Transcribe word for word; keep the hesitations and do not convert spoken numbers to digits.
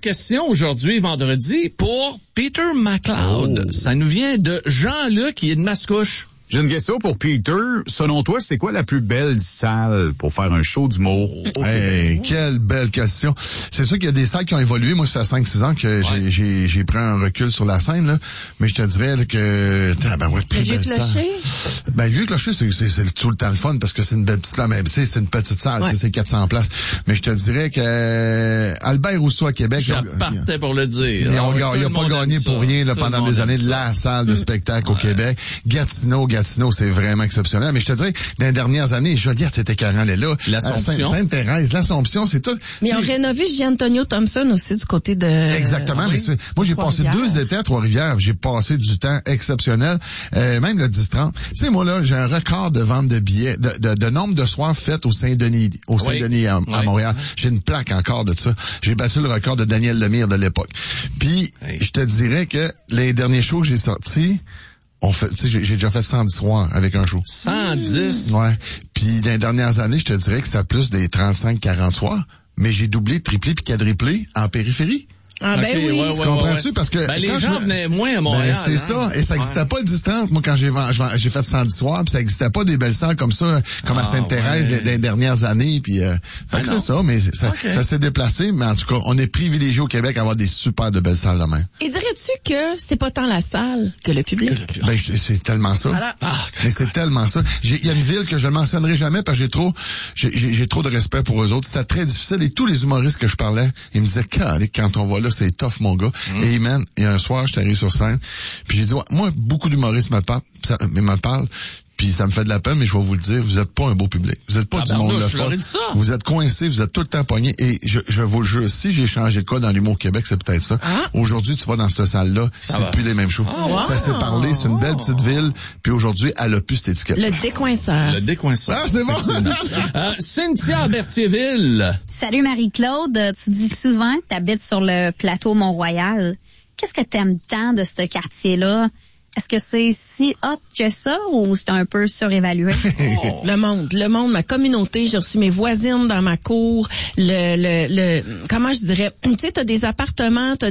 question aujourd'hui, vendredi, pour Peter McLeod. Oh. Ça nous vient de Jean-Luc, qui est de Mascouche. J'ai une question pour Peter. Selon toi, c'est quoi la plus belle salle pour faire un show d'humour? Hey, quelle belle question. C'est sûr qu'il y a des salles qui ont évolué. Moi, ça fait cinq six ans que ouais. j'ai, j'ai, j'ai pris un recul sur la scène, là. Mais je te dirais que, ben, ouais, le Vieux Clocher? Ben, le Vieux Clocher, c'est, c'est, c'est tout le temps le fun parce que c'est une belle petite salle. Mais, tu sais, c'est une petite salle, ouais. C'est quatre cents places. Mais je te dirais que, euh, Albert Rousseau à Québec. Je partais pour le dire. Ils ont, ah, oui, ils ont pas gagné pour rien, là, pendant des années, ça. La salle de spectacle ouais. au Québec. Gatineau, Gatineau, c'est vraiment exceptionnel. Mais je te dirais, dans les dernières années, Joliette, c'était carrément là. L'Assomption. Sainte-Thérèse, l'Assomption, c'est tout. Mais ils ont rénové J-Antonio Thompson aussi du côté de... Exactement. Ah, oui. Mais c'est, moi, j'ai passé deux étés à Trois-Rivières. J'ai passé du temps exceptionnel. Euh, même le dix trente. Tu sais, moi, là, j'ai un record de vente de billets, de, de, de nombre de soirs faits au Saint-Denis, au Saint-Denis oui. à, oui. à Montréal. J'ai une plaque encore de ça. J'ai battu le record de Daniel Lemire de l'époque. Puis, hey. je te dirais que les derniers shows que j'ai sortis, on fait, tu sais, j'ai, j'ai déjà fait cent dix soirs avec un show. cent dix? Ouais. Puis dans les dernières années, je te dirais que c'était plus des trente-cinq quarante soirs, mais j'ai doublé, triplé puis quadruplé en périphérie. Ah ben okay, oui, ouais, tu ouais, comprends-tu? Ouais. Parce que ben, les gens je... venaient moins à Montréal. Ben, c'est hein? ça, et ça n'existait ouais. pas le dix trente. Moi, quand j'ai, j'ai fait cent dix soirs, puis ça n'existait pas des belles salles comme ça, comme ah, à Sainte-Thérèse ouais. des, des dernières années. Puis, euh, fait que c'est ça, mais ça, okay. ça s'est déplacé. Mais en tout cas, on est privilégié au Québec à avoir des super de belles salles demain. Et dirais-tu que c'est pas tant la salle que le public? Que le public. Ben, c'est tellement ça. Voilà. Ah, mais c'est tellement ça. Il y a une ville que je ne mentionnerai jamais parce que j'ai trop, j'ai, j'ai trop de respect pour eux autres. C'était très difficile. Et tous les humoristes que je parlais, ils me disaient, quand on va là, c'est tough, mon gars. Mmh. Et man, il y a un soir, j'étais arrivé sur scène, puis j'ai dit, ouais, moi, beaucoup d'humoristes me parlent, ça, me parlent, puis ça me fait de la peine, mais je vais vous le dire, vous êtes pas un beau public. Vous êtes pas ah du ben monde le fun. Vous êtes coincés, vous êtes tout le temps pognés. Et je, je vous le jure, si j'ai changé de quoi dans l'humour au Québec, c'est peut-être ça. Ah? Aujourd'hui, tu vas dans cette salle-là, ça c'est va. Plus les mêmes choses. Oh, wow. Ça s'est parlé, c'est une belle petite ville, puis aujourd'hui, elle a plus cette étiquette. Le décoinceur. Le décoinceur. Ah, c'est bon. euh, Cynthia Berthierville. Salut Marie-Claude. Tu dis souvent que tu habites sur le plateau Mont-Royal. Qu'est-ce que t'aimes tant de ce quartier-là? Est-ce que c'est si hot que ça ou c'est un peu surévalué? Oh. Le monde, le monde, ma communauté, j'ai reçu mes voisines dans ma cour, le, le, le, comment je dirais, tu sais, t'as des appartements, t'as